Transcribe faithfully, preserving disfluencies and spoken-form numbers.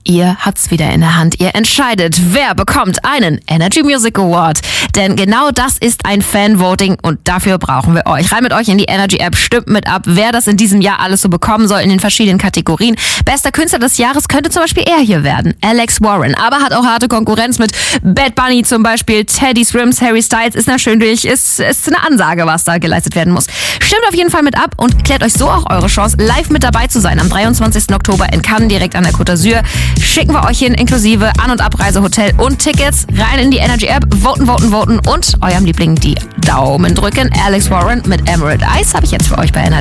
Ihr habt's wieder in der Hand. Ihr entscheidet, wer bekommt einen Energy Music Award. Denn genau das ist ein Fan-Voting und dafür brauchen wir euch. Rein mit euch in die Energy-App, stimmt mit ab, wer das in diesem Jahr alles so bekommen soll in den verschiedenen Kategorien. Bester Künstler des Jahres könnte zum Beispiel er hier werden, Alex Warren. Aber hat auch harte Konkurrenz mit Bad Bunny zum Beispiel, Teddy Swims, Harry Styles. Ist na schön durch, ist, ist eine Ansage, was da geleistet werden muss. Stimmt auf jeden Fall mit ab und klärt euch so auch eure Chance, live mit dabei zu sein am dreiundzwanzigsten Oktober in Cannes, direkt an der Côte d'Azur. Schicken wir euch hin, inklusive An- und Abreise, Hotel und Tickets. Rein in die Energy-App, voten, voten, voten und eurem Liebling die Daumen drücken. Alex Warren mit Emerald Eyes habe ich jetzt für euch bei Energy.